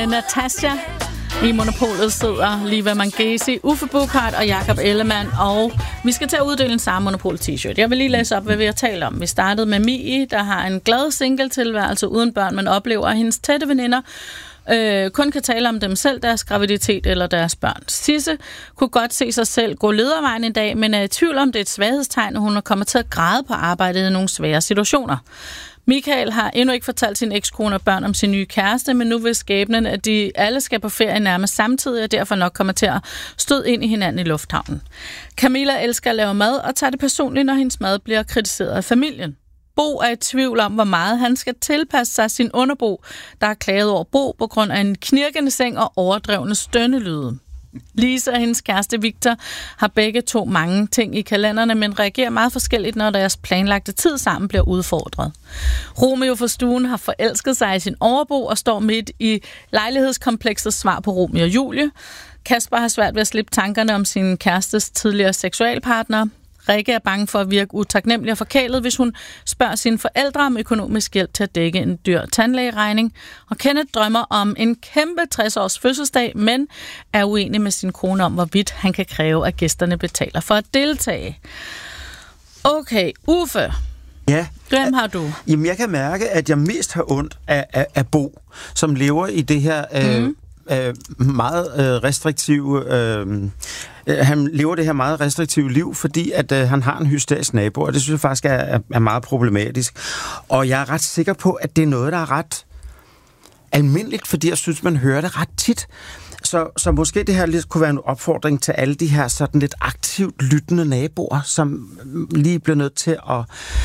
Natasha i Monopolet sidder Liva Mangesi, Uffe Buchhardt og Jakob Ellemann, og vi skal til at uddele en samme Monopol t-shirt. Jeg vil lige læse op, hvad vi har talt om. Vi startede med Mie, der har en glad single-tilværelse uden børn, men oplever, at hendes tætte veninder kun kan tale om dem selv, deres graviditet eller deres børn. Sisse kunne godt se sig selv gå ledervejen en dag, men er i tvivl om, det er et svaghedstegn, og hun er kommet til at græde på arbejdet i nogle svære situationer. Michael har endnu ikke fortalt sin ekskone og børn om sin nye kæreste, men nu vil skæbnen, at de alle skal på ferie nærmest samtidig, og derfor nok kommer til at støde ind i hinanden i lufthavnen. Camilla elsker at lave mad og tager det personligt, når hendes mad bliver kritiseret af familien. Bo er i tvivl om, hvor meget han skal tilpasse sig sin underbo, der har klaget over Bo på grund af en knirkende seng og overdrevne stønnelyde. Lise og hendes kæreste Victor har begge to mange ting i kalenderne, men reagerer meget forskelligt, når deres planlagte tid sammen bliver udfordret. Romeo fra stuen har forelsket sig i sin overbo og står midt i lejlighedskompleksets svar på Romeo og Julie. Kasper har svært ved at slippe tankerne om sin kærestes tidligere seksualpartner. Rikke er bange for at virke utaknemmelig og forkælet, hvis hun spørger sine forældre om økonomisk hjælp til at dække en dyr tandlægeregning. Og Kenneth drømmer om en kæmpe 60-års fødselsdag, men er uenig med sin kone om, hvorvidt han kan kræve, at gæsterne betaler for at deltage. Okay, Uffe. Ja. Hvem har du? Jamen, jeg kan mærke, at jeg mest har ondt af Bo, som lever i det her meget restriktive... han lever det her meget restriktive liv, fordi at han har en hysterisk nabo, og det synes jeg faktisk er meget problematisk. Og jeg er ret sikker på, at det er noget, der er ret almindeligt, fordi jeg synes, man hører det ret tit. Så måske det her lidt kunne være en opfordring til alle de her sådan lidt aktivt lyttende naboer, som lige bliver nødt til at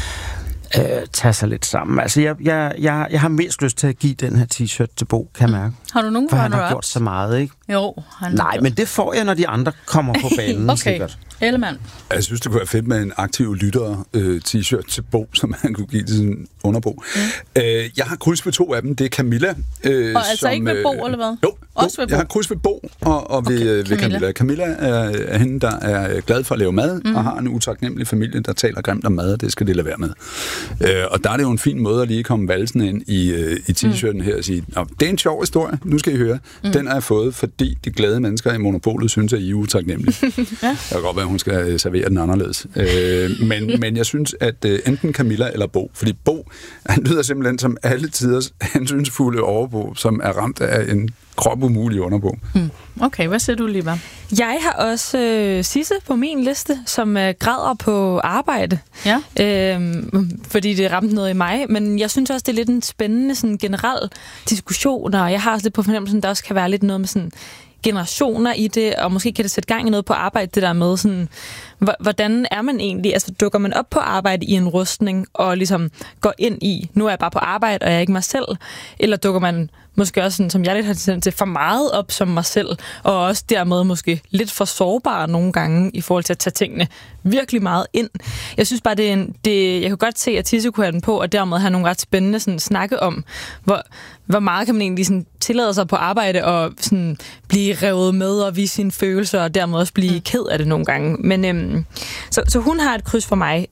tage sig lidt sammen. Altså, jeg har mest lyst til at give den her t-shirt til Bo, kan jeg mærke. Har du nogen for han har gjort så meget, ikke? Jo. Nej, men det får jeg, når de andre kommer på banen, okay. Sikkert. Ellemann. Jeg synes, det kunne være fedt med en aktiv lytter-t-shirt til Bo, som han kunne give til sin underbo. Jeg har kryds ved 2 af dem. Det er Camilla. Og altså som, ikke ved Bo, eller hvad? Jo, også ved Bo. Jeg har kryds ved Bo og ved Camilla. Camilla er hende, der er glad for at lave mad, og har en utaknemmelig familie, der taler grimt om mad, og det skal de lade være med. Og der er det jo en fin måde at lige komme valsen ind i t-shirten her og sige, det er en sjov historie, nu skal I høre. Den har jeg fået, fordi de glade mennesker i Monopolet synes, at I er utaknemmelige. Ja. Jeg kan godt være, at hun skal servere den anderledes. Men jeg synes, at enten Camilla eller Bo, fordi Bo, han lyder simpelthen som alle tiders hensynsfulde overbo, som er ramt af en kropumulig underbo. Okay, hvad siger du, Liva? Jeg har også Sisse på min liste, som græder på arbejde. Ja. Fordi det ramte noget i mig. Men jeg synes også, det er lidt en spændende sådan, generel diskussion, og jeg har også lidt på fornemmelsen, der også kan være lidt noget med sådan generationer i det, og måske kan det sætte gang i noget på arbejde, det der med sådan, hvordan er man egentlig? Altså, dukker man op på arbejde i en rustning, og ligesom går ind i, nu er jeg bare på arbejde, og jeg er ikke mig selv, eller dukker man måske også, sådan, som jeg lidt har tendens til, for meget op som mig selv, og også dermed måske lidt for sårbar nogle gange, i forhold til at tage tingene virkelig meget ind. Jeg synes bare, jeg kan godt se, at Tisse kunne have den på, og dermed have nogle ret spændende sådan, snakke om, hvor meget kan man egentlig sådan, tillade sig på arbejde, og sådan, blive revet med, og vise sine følelser, og dermed også blive ked af det nogle gange. Men så hun har et kryds for mig.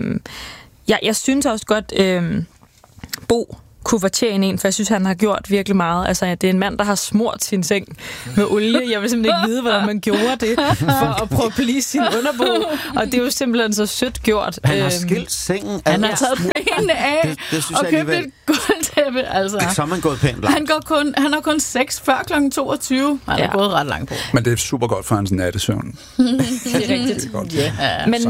Jeg synes også godt, Bo kunne fortjene en, for jeg synes, han har gjort virkelig meget. Altså, det er en mand, der har smurt sin seng med olie. Jeg vil simpelthen ikke vide, hvordan man gjorde det, for at prøve at blive sin underbo. Og det er jo simpelthen så sødt gjort. Han har skilt sengen. Han har taget benene af det synes og købt et gulvtæppe. Altså. Så er man gået pænt langt. Han har kun 6 før kl. 22. Han er gået ret langt på. Men det er super godt for hans nattesøvn. Det er rigtigt. Det er godt. Yeah. Men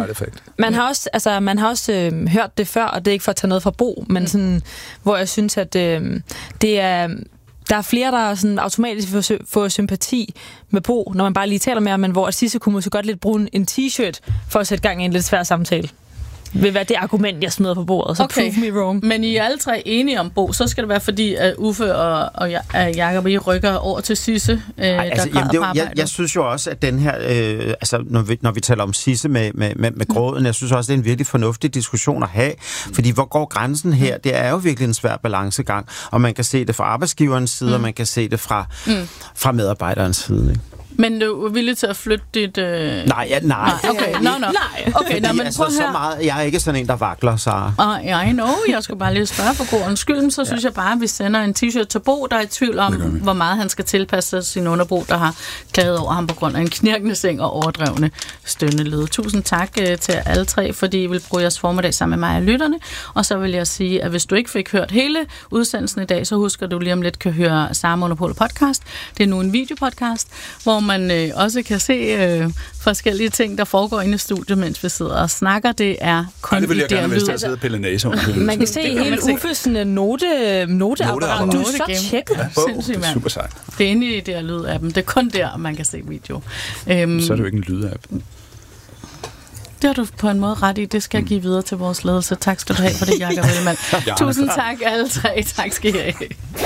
man har også hørt det før, og det er ikke for at tage noget fra Bo, men sådan, hvor jeg synes, at det er... Der er flere, der sådan automatisk får sympati med Bo, når man bare lige taler med ham, men hvor Sisse kunne måske godt lidt bruge en t-shirt for at sætte gang i en lidt svær samtale. Vil være det argument, jeg smider på bordet, så prove me wrong. Men I er alle 3 enige om Bo, så skal det være, fordi at Uffe og Jakob, I rykker over til Sisse, jeg synes jo også, at den her, når vi taler om Sisse med gråden, jeg synes også, det er en virkelig fornuftig diskussion at have, fordi hvor går grænsen her? Det er jo virkelig en svær balancegang, og man kan se det fra arbejdsgiverens side, og man kan se det fra medarbejderens side. Ikke? Men du er villig til at flytte dit... Nej. Okay, Fordi, men prøv så her. meget, jeg er ikke sådan en, der vakler, Sara. I know, jeg skulle bare lige spørge for god undskyld, så synes jeg bare, at vi sender en t-shirt til Bo, der er i tvivl om, hvor meget han skal tilpasse sin underbo, der har klaget over ham på grund af en knirkende seng og overdrevne stønnelyde. Tusind tak til alle tre, fordi I vil bruge jeres formiddag sammen med mig og lytterne. Og så vil jeg sige, at hvis du ikke fik hørt hele udsendelsen i dag, så husker du lige om lidt kan høre Sara Monopol podcast. Det er nu en videopodcast, hvor man også kan se forskellige ting, der foregår inde i studiet, mens vi sidder og snakker. Det er kun det vil jeg i gerne, der hvis lyd. der sidder pille næse under. Man kan se hele Uffes noteapparat. Du er så tjekket. Sindssygt, mand. Super sejt. Det er inde i det her lydappen. Det er kun der, man kan se video. Så er det jo ikke en lydapp. Det har du på en måde ret i. Det skal jeg give videre til vores ledelse. Tak skal du have for det, Jakob Ellemann. Tusind tak alle tre. Tak skal I have.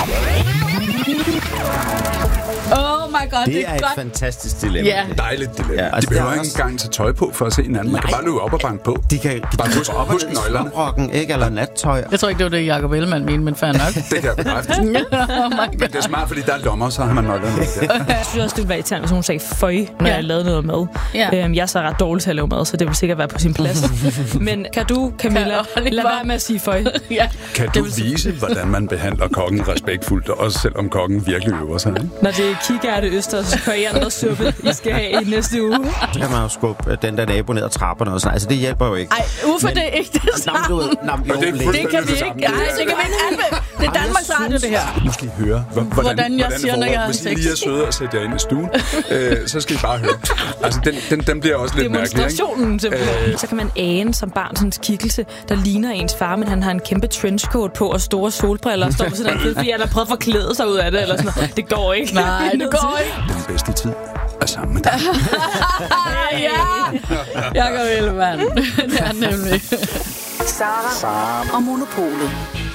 Oh my god, Det er et godt. fantastisk dilemma. Ja. Dejligt dilemma. Ja, De altså, behøver det er ikke engang tage tøj på for at se hinanden. Man kan bare løbe op og banke på. De kan Bare husk nøglerne. rocken, ikke? Eller nattøj. Jeg tror ikke, det var det, Jakob Ellemann mente, men fair nok. Det kan jeg bekræfte. Oh my Men god. det er smart, fordi der er lommer, så har man nøglerne med der. Jeg synes også, det ville være irriterende, hvis hun sagde føj, når jeg lavede noget mad. Ja. Jeg er så ret dårlig til at lave mad, så det vil sikkert være på sin plads. Men kan du, Camilla, lad være med at sige føj? Ja. Kan du vise, hvordan man behandler kokken respektfuldt, også selvom kokken virkelig øver sig? Ikke? Når det er kikærte østers koriander suppe, I skal have i næste uge. Så kan man jo skubbe den der nabo ned ad trapperne og sådan. Altså, det hjælper jo ikke. Ej, Uffe, det er ikke det samme. Det Det kan vi ikke. Nej, det kan vi ikke anvende. Det er Danmarks Radio, det her. Nu skal I høre, Hvordan jeg siger, når jeg har Hvis I sex. lige er søde og sætter jer ind i stuen, så skal I bare høre. Altså, den bliver også lidt mærkelig, ikke? Demonstrationen simpelthen. Så kan man ane som barn sådan en skikkelse, der ligner ens far, men han har en kæmpe trenchcoat på og store solbriller og står med sådan en fordi han har prøvet at forklæde sig ud af det, eller sådan noget. Det går ikke. Nej, det går ikke. Den bedste tid er sammen med dig. Ja, Jakob Ellemann. Det er nemlig. Sara og Monopolet.